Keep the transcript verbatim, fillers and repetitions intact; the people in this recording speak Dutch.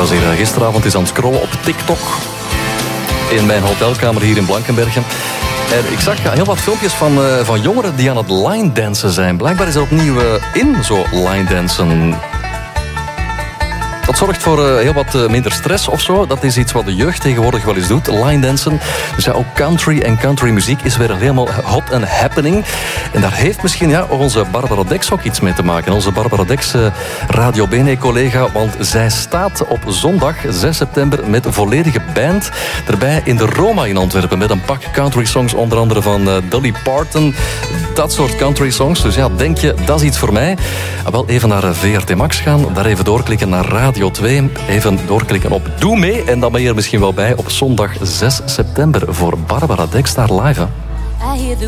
was hier gisteravond eens aan het scrollen op TikTok. In mijn hotelkamer hier in Blankenbergen. En ik zag heel wat filmpjes van, uh, van jongeren die aan het line dansen zijn. Blijkbaar is dat opnieuw uh, in, zo line dansen. Dat zorgt voor uh, heel wat uh, minder stress of zo. Dat is iets wat de jeugd tegenwoordig wel eens doet, line dansen. Dus ja, ook country en country muziek is weer helemaal hot and happening. En daar heeft misschien ja, onze Barbara Dex ook iets mee te maken. Onze Barbara Dex, uh, Radio Bene-collega, want zij staat op zondag zes september met een volledige band erbij in de Roma in Antwerpen. Met een pak country songs, onder andere van uh, Dolly Parton. Dat soort country songs. Dus ja, denk je, dat is iets voor mij? Wel even naar V R T Max gaan, daar even doorklikken naar Radio twee. Even doorklikken op Doe mee. En dan ben je er misschien wel bij op zondag zes september voor Barbara Dex daar live. Hè?